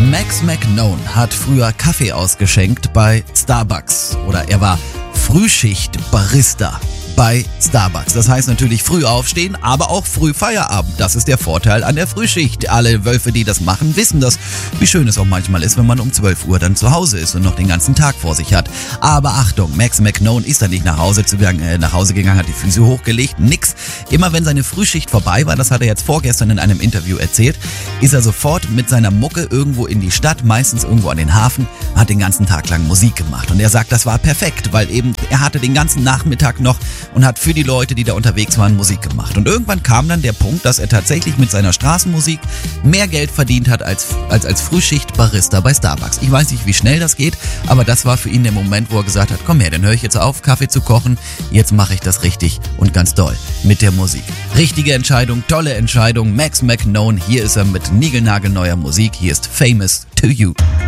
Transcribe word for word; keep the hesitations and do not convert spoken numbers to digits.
Max McKnone hat früher Kaffee ausgeschenkt bei Starbucks oder er war Frühschicht-Barista bei Starbucks. Das heißt natürlich früh aufstehen, aber auch früh Feierabend. Das ist der Vorteil an der Frühschicht. Alle Wölfe, die das machen, wissen das, wie schön es auch manchmal ist, wenn man um zwölf Uhr dann zu Hause ist und noch den ganzen Tag vor sich hat. Aber Achtung, Max McKnone ist dann nicht nach Hause, zugegangen, äh, nach Hause gegangen, hat die Füße hochgelegt, nix. Immer wenn seine Frühschicht vorbei war, das hat er jetzt vorgestern in einem Interview erzählt, ist er sofort mit seiner Mucke irgendwo in die Stadt, meistens irgendwo an den Hafen, hat den ganzen Tag lang Musik gemacht. Und er sagt, das war perfekt, weil eben er hatte den ganzen Nachmittag noch und hat für die Leute, die da unterwegs waren, Musik gemacht. Und irgendwann kam dann der Punkt, dass er tatsächlich mit seiner Straßenmusik mehr Geld verdient hat als als, als Frühschicht-Barista bei Starbucks. Ich weiß nicht, wie schnell das geht, aber das war für ihn der Moment, wo er gesagt hat, komm her, dann höre ich jetzt auf, Kaffee zu kochen, jetzt mache ich das richtig und ganz doll mit der Musik. Richtige Entscheidung, tolle Entscheidung. Max McKnone, hier ist er mit niegelnagelneuer Musik, hier ist Famous to You.